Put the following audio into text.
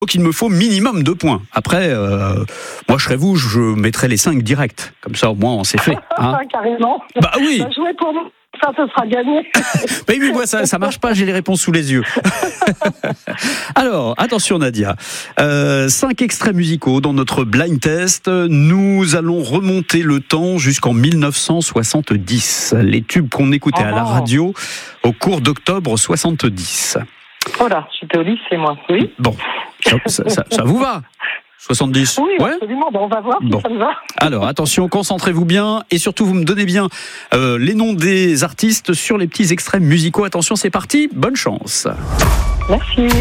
Donc il me faut minimum 2 points. Après, moi je serais vous, je mettrais les 5 directs. Comme ça au moins on s'est fait. Hein. Carrément. Bah oui. Bah, jouez pour nous, ça ce sera gagné. Mais oui, moi ça marche pas, j'ai les réponses sous les yeux. Alors, attention Nadia. 5 extraits musicaux dans notre blind test. Nous allons remonter le temps jusqu'en 1970. Les tubes qu'on écoutait à la radio au cours d'octobre 70. Oh là, j'étais au lycée moi, oui. Bon, ça vous va 70. Oui, ouais, absolument. Bon, on va voir si ça me va. Alors, attention, concentrez-vous bien et surtout, vous me donnez bien les noms des artistes sur les petits extraits musicaux. Attention, c'est parti, bonne chance. Merci.